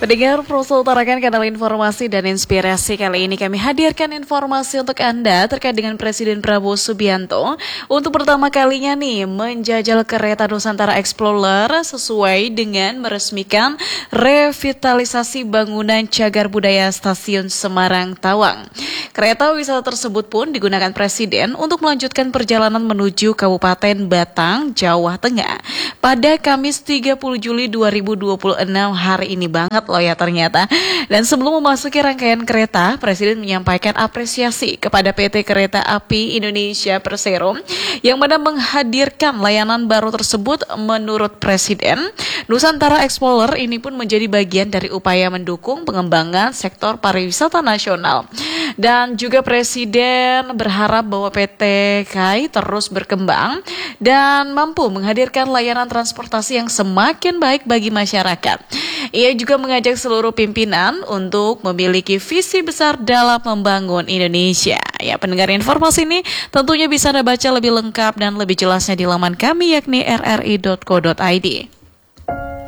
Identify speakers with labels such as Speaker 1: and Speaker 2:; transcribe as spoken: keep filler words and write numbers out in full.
Speaker 1: Pendengar Proso utarakan kanal informasi dan inspirasi. Kali ini kami hadirkan informasi untuk Anda terkait dengan Presiden Prabowo Subianto untuk pertama kalinya nih menjajal kereta Nusantara Explorer sesuai dengan meresmikan revitalisasi bangunan cagar budaya Stasiun Semarang Tawang. Kereta wisata tersebut pun digunakan Presiden untuk melanjutkan perjalanan menuju Kabupaten Batang, Jawa Tengah pada Kamis tiga puluh Juli dua ribu dua puluh enam hari ini banget loh ya ternyata. Dan sebelum memasuki rangkaian kereta, Presiden menyampaikan apresiasi kepada P T Kereta Api Indonesia Persero yang mana menghadirkan layanan baru tersebut. Menurut Presiden, Nusantara Explorer ini pun menjadi bagian dari upaya mendukung pengembangan sektor pariwisata nasional. Dan juga Presiden berharap bahwa P T K A I terus berkembang dan mampu menghadirkan layanan transportasi yang semakin baik bagi masyarakat. Ia juga mengajak seluruh pimpinan untuk memiliki visi besar dalam membangun Indonesia. Ya, pendengar informasi ini tentunya bisa Anda baca lebih lengkap dan lebih jelasnya di laman kami yakni r r i dot co dot i d.